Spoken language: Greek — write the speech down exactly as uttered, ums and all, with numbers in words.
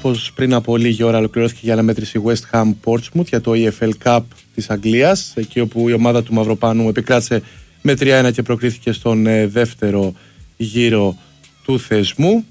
πως πριν από λίγη ώρα ολοκληρώθηκε η αναμέτρηση West Ham Portsmouth για το ι εφ ελ Cup της Αγγλίας, εκεί όπου η ομάδα του Μαυροπάνου επικράτησε με τρία ένα και προκρίθηκε στον δεύτερο γύρο του θεσμού.